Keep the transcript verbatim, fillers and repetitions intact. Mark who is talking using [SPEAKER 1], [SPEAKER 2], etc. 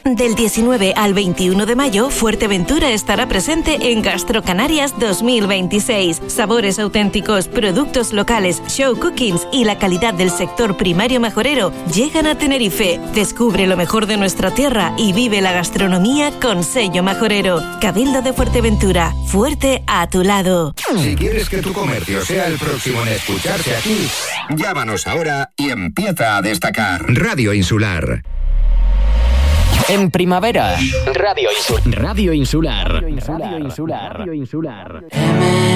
[SPEAKER 1] Del diecinueve al veintiuno de mayo, Fuerteventura estará presente en Gastrocanarias dos mil veintiséis. Sabores auténticos, productos locales, show cookings y la calidad del sector primario majorero llegan a Tenerife. Descubre lo mejor de nuestra tierra y vive la gastronomía con sello majorero. Cabildo de Fuerteventura, fuerte a tu lado.
[SPEAKER 2] Si quieres que tu comercio sea el próximo en escucharse aquí, llámanos ahora y empieza a destacar. Radio Insular.
[SPEAKER 3] En primavera, Radio Insular. Radio Insular. Radio Insular. Radio Insular. Radio Insular.